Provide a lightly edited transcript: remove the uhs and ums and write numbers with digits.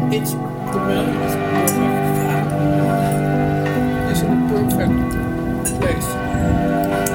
It's the mountain is perfect. It's in the perfect place.